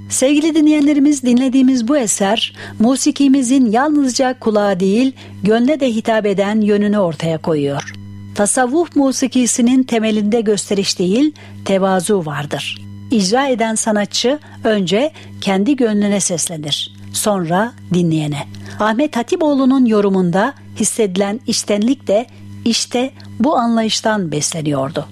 Sevgili dinleyenlerimiz, dinlediğimiz bu eser musikimizin yalnızca kulağa değil gönle de hitap eden yönünü ortaya koyuyor. Tasavvuf musikisinin temelinde gösteriş değil, tevazu vardır. İcra eden sanatçı önce kendi gönlüne seslenir, sonra dinleyene. Ahmet Hatipoğlu'nun yorumunda hissedilen içtenlik de işte bu anlayıştan besleniyordu.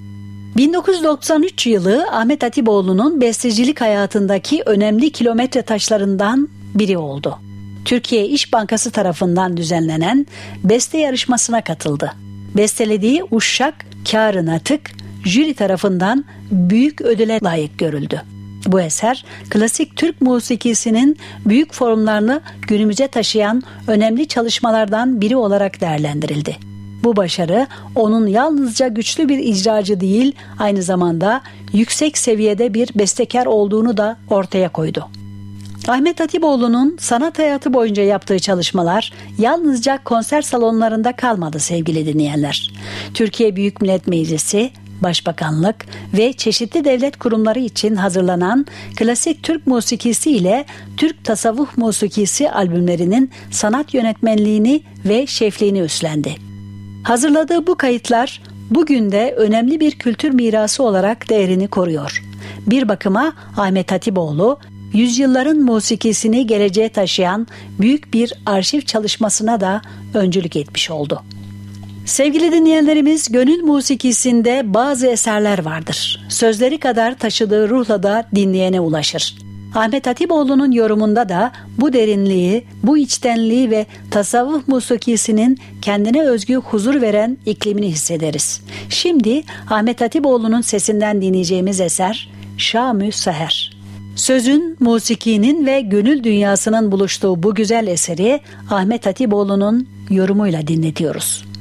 1993 yılı Ahmet Hatipoğlu'nun bestecilik hayatındaki önemli kilometre taşlarından biri oldu. Türkiye İş Bankası tarafından düzenlenen beste yarışmasına katıldı. Bestelediği Uşşak Kârı Natık jüri tarafından büyük ödüle layık görüldü. Bu eser klasik Türk musikisinin büyük formlarını günümüze taşıyan önemli çalışmalardan biri olarak değerlendirildi. Bu başarı onun yalnızca güçlü bir icracı değil, aynı zamanda yüksek seviyede bir bestekar olduğunu da ortaya koydu. Ahmet Hatipoğlu'nun sanat hayatı boyunca yaptığı çalışmalar yalnızca konser salonlarında kalmadı sevgili dinleyenler. Türkiye Büyük Millet Meclisi, Başbakanlık ve çeşitli devlet kurumları için hazırlanan klasik Türk musikisi ile Türk tasavvuf musikisi albümlerinin sanat yönetmenliğini ve şefliğini üstlendi. Hazırladığı bu kayıtlar bugün de önemli bir kültür mirası olarak değerini koruyor. Bir bakıma Ahmet Hatipoğlu, yüzyılların musikisini geleceğe taşıyan büyük bir arşiv çalışmasına da öncülük etmiş oldu. Sevgili dinleyenlerimiz, gönül musikisinde bazı eserler vardır. Sözleri kadar taşıdığı ruhla da dinleyene ulaşır. Ahmet Hatipoğlu'nun yorumunda da bu derinliği, bu içtenliği ve tasavvuf musikisinin kendine özgü huzur veren iklimini hissederiz. Şimdi Ahmet Hatipoğlu'nun sesinden dinleyeceğimiz eser Şam-ı Seher. Sözün, musikinin ve gönül dünyasının buluştuğu bu güzel eseri Ahmet Hatipoğlu'nun yorumuyla dinletiyoruz.